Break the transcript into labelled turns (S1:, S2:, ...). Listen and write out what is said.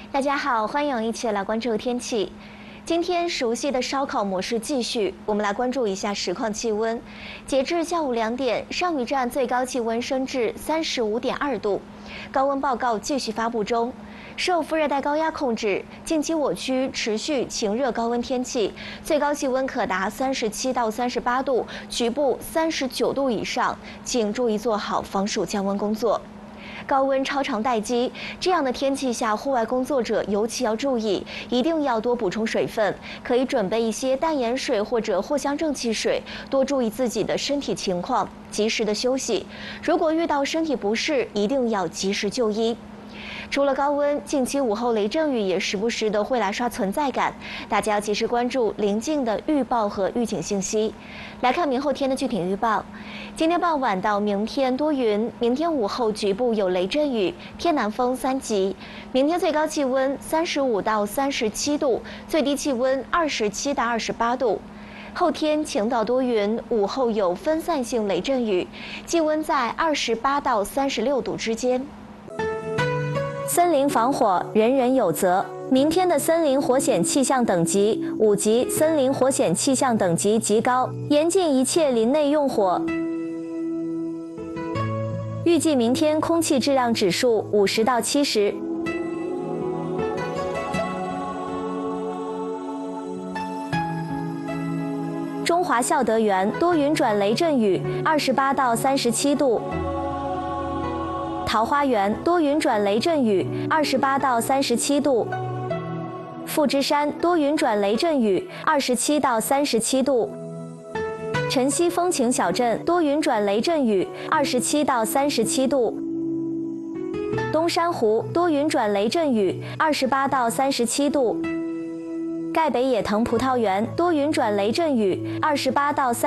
S1: 大家好，欢迎一起来关注天气。今天熟悉的烧烤模式继续，我们来关注一下实况气温。截至下午2点，上虞站最高气温升至35.2度，高温报告继续发布中。受副热带高压控制，近期我区持续晴热高温天气，最高气温可达37到38度，局部39度以上，请注意做好防暑降温工作。高温超长待机，这样的天气下，户外工作者尤其要注意，一定要多补充水分，可以准备一些淡盐水或者藿香正气水，多注意自己的身体情况，及时的休息。如果遇到身体不适，一定要及时就医。除了高温，近期午后雷阵雨也时不时的会来刷存在感，大家要及时关注临近的预报和预警信息。来看明后天的具体预报：今天傍晚到明天多云，明天午后局部有雷阵雨，偏南风3级。明天最高气温35到37度，最低气温27到28度。后天晴到多云，午后有分散性雷阵雨，气温在28到36度之间。森林防火，人人有责。明天的森林火险气象等级5级，森林火险气象等级极高，严禁一切林内用火。预计明天空气质量指数50到70。中华孝德园多云转雷阵雨，28到37度。桃花源多云转雷阵雨，28到37度。富之山多云转雷阵雨，27到37度。晨曦风情小镇多云转雷阵雨，27到37度。东山湖多云转雷阵雨，28到37度。盖北野藤葡萄园多云转雷阵雨，28到